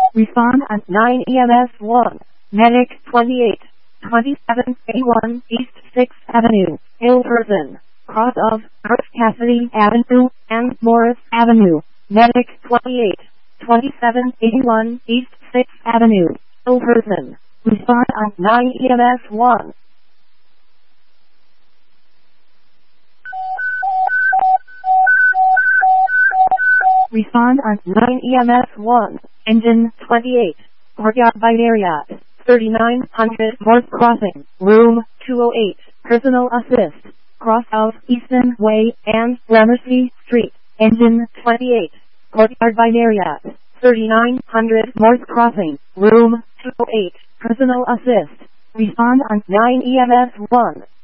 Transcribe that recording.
Respond on 9 EMS 1. Medic 28, 2781 East 6th Avenue, Hilversum, cross of Earth Cassidy Avenue and Morris Avenue. Medic 28, 2781 East 6th Avenue, Hilversum. Respond on 9 EMS 1. Respond on 9 EMS 1. Engine 28. Courtyard by Area. 3900 North Crossing. Room 208. Personal assist. Cross of Easton Way and Gramercy Street. Engine 28. Courtyard by Area. 3900 North Crossing. Room 208. Personal assist. Respond on 9 EMS 1.